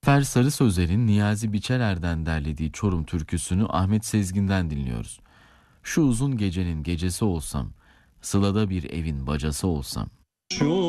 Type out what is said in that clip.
Fer Sarı Sözer'in Niyazi Biçerer'den derlediği Çorum türküsünü Ahmet Sezgin'den dinliyoruz. Şu uzun gecenin gecesi olsam, Sıla'da bir evin bacası olsam. Şu